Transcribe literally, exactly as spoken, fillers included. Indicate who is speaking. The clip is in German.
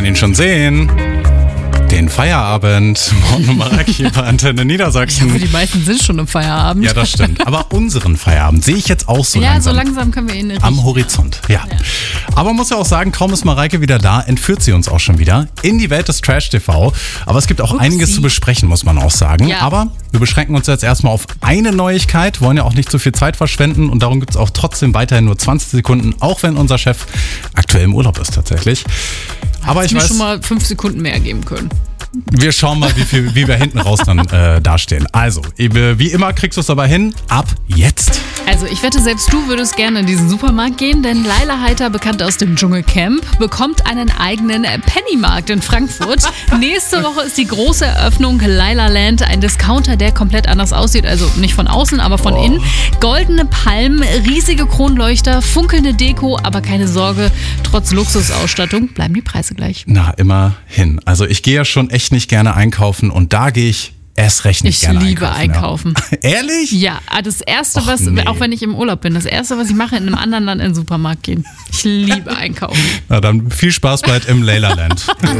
Speaker 1: kann ihn schon sehen. Den Feierabend. Morgen und Mareike bei Antenne Niedersachsen.
Speaker 2: Ich hoffe, die meisten sind schon im Feierabend.
Speaker 1: Ja, das stimmt. Aber unseren Feierabend sehe ich jetzt auch so
Speaker 2: ja,
Speaker 1: langsam.
Speaker 2: Ja, so langsam können wir ihn riechen.
Speaker 1: Am Horizont, ja. ja. Aber man muss ja auch sagen, kaum ist Mareike wieder da, entführt sie uns auch schon wieder in die Welt des Trash-T V. Aber es gibt auch Upsi. einiges zu besprechen, muss man auch sagen.
Speaker 2: Ja.
Speaker 1: Aber wir beschränken uns jetzt erstmal auf eine Neuigkeit, wollen ja auch nicht zu viel Zeit verschwenden und darum gibt es auch trotzdem weiterhin nur zwanzig Sekunden, auch wenn unser Chef aktuell im Urlaub ist tatsächlich. Aber ich
Speaker 2: mir
Speaker 1: weiß,
Speaker 2: schon mal fünf Sekunden mehr geben können.
Speaker 1: Wir schauen mal, wie, viel, wie wir hinten raus dann äh, dastehen. Also, wie immer kriegst du es aber hin. Ab jetzt.
Speaker 2: Also, ich wette, selbst du würdest gerne in diesen Supermarkt gehen, denn Laila Heiter, bekannt aus dem Dschungelcamp, bekommt einen eigenen Pennymarkt in Frankfurt. Nächste Woche ist die große Eröffnung Laila Land, ein Discounter, der komplett anders aussieht. Also nicht von außen, aber von oh. innen. Goldene Palmen, riesige Kronleuchter, funkelnde Deko, aber keine Sorge, trotz Luxusausstattung bleiben die Preise gleich.
Speaker 1: Na, immerhin. Also ich gehe ja schon echt nicht gerne einkaufen und da gehe ich erst recht nicht
Speaker 2: ich
Speaker 1: gerne
Speaker 2: liebe
Speaker 1: einkaufen.
Speaker 2: einkaufen.
Speaker 1: Ja. Ehrlich?
Speaker 2: Ja, das Erste,
Speaker 1: Och,
Speaker 2: was,
Speaker 1: nee.
Speaker 2: auch wenn ich im Urlaub bin, das Erste, was ich mache, in einem anderen Land in den Supermarkt gehen. Ich liebe einkaufen.
Speaker 1: Na dann viel Spaß bald im Laila Land.